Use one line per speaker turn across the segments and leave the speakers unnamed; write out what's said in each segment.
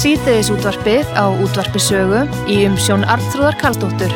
Síðdegisútvarpið á Útvarpi Sögu í umsjón Arnþrúðar Karlsdóttur.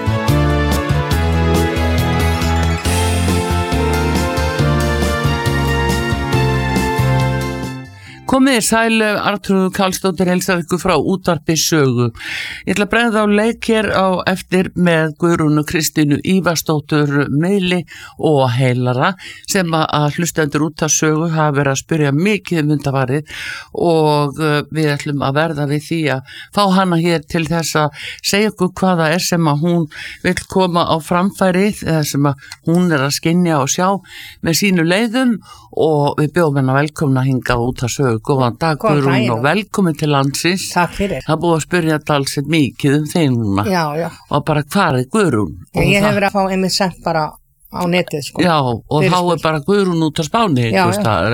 Komið sæl, Arnþrúður Karlsdóttir heilsar ykkur frá Útvarpi Sögu. Ég ætla að bregða á leik hér á eftir með Guðrúnu Kristínu Ívarsdóttur miðli og heilara sem að hlustendur út af sögu hafa verið að spyrja mikið undanfarið og við ætlum að verða við því að fá hana hér til þess að segja ykkur hvað það er sem að hún vil koma á framfæri, eða sem að hún er að skynja og sjá með sínu leiðum og við bjóðum hennar velkomna hingað út af sögu. Góðan dag Guðrún og velkomin til landsins.
Takk fyrir.
Það búið að spyrja talsett mikið þig núna.
Já.
Og bara hvað er Guðrún?
Ég hef verið að fá einmitt sent bara á netið sko.
Já, og þá er bara Guðrún út á Spáni.
Já.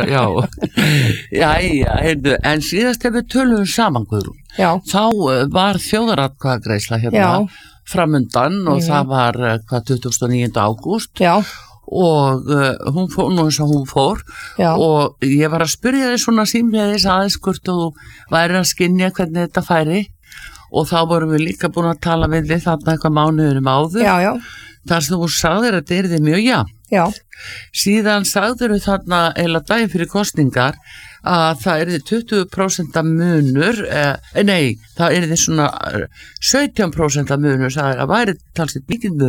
Jæja, heyrðu, en síðast ef við tölum saman Guðrún.
Já.
Þá var þjóðaratkvæðagreiðsla hérna framundan og það var 29. ágúst.
Já.
Og hún fór nú eins og hún fór. Já. Og ég var að spyrja þig svona símleiðis aðeins hvort þú væri að skynja hvernig þetta færi og þá vorum við líka búin að tala við þig þarna eitthvað mánuðurum áður.
Já.
Þar sem þú sagðir að þetta yrði mjög jafnt.
Já.
Síðan sagður við þarna eiginlega daginn fyrir kosningar að það yrði 20% munur, það yrði svona 17% munur, það væri talsett mikið munur